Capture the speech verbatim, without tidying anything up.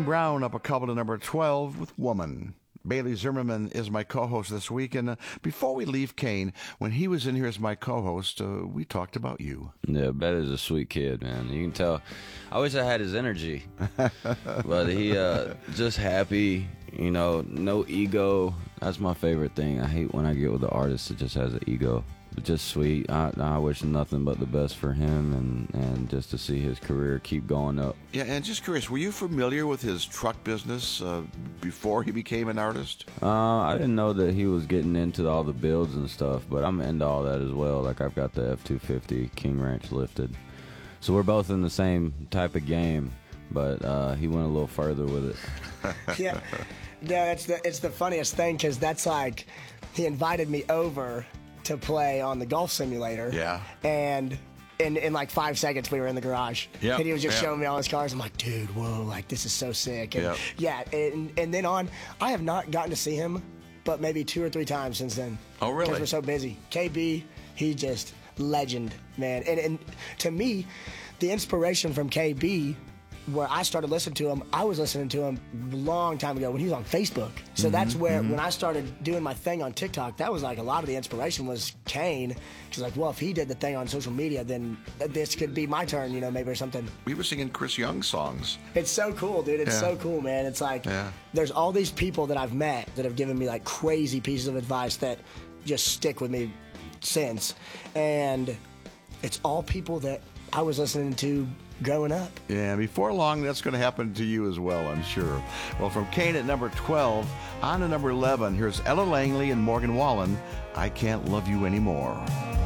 Brown up a couple to number twelve with Woman. Bailey Zimmerman is my co-host this week, and uh, before we leave Kane, when he was in here as my co-host, uh, we talked about you. Yeah, Betty's a sweet kid, man. You can tell. I wish I had his energy, but he uh, just happy, you know, no ego. That's my favorite thing. I hate when I get with the artist that just has an ego. But just sweet. I, I wish nothing but the best for him, and, and just to see his career keep going up. Yeah, and just curious, were you familiar with his truck business uh, before he became an artist? Uh, I didn't know that he was getting into all the builds and stuff, but I'm into all that as well. Like, I've got the F two fifty King Ranch lifted. So we're both in the same type of game, but uh, he went a little further with it. Yeah. Yeah, it's the, it's the funniest thing, because that's like, he invited me over to play on the golf simulator. Yeah. And in, in like five seconds, we were in the garage. Yep. And he was just Yep. showing me all his cars. I'm like, dude, whoa, like, this is so sick. And Yep. yeah, and, and then on, I have not gotten to see him, but maybe two or three times since then. Oh, really? Because we're so busy. K B, he just legend, man. And, and to me, the inspiration from K B, where I started listening to him, I was listening to him a long time ago when he was on Facebook. So Mm-hmm, that's where, mm-hmm. when I started doing my thing on TikTok, that was like a lot of the inspiration was Kane. She's like, well, if he did the thing on social media, then this could be my turn, you know, maybe or something. We were singing Chris Young songs. It's so cool, dude. It's Yeah. so cool, man. It's like, Yeah. there's all these people that I've met that have given me like crazy pieces of advice that just stick with me since. And it's all people that I was listening to growing up. Yeah, before long, that's going to happen to you as well, I'm sure. Well, from Kane at number twelve, on to number eleven, here's Ella Langley and Morgan Wallen, I Can't Love You Anymore.